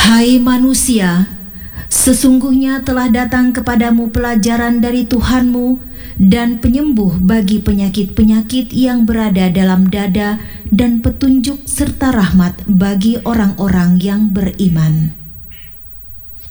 Hai manusia, sesungguhnya telah datang kepadamu pelajaran dari Tuhanmu dan penyembuh bagi penyakit-penyakit yang berada dalam dada dan petunjuk serta rahmat bagi orang-orang yang beriman.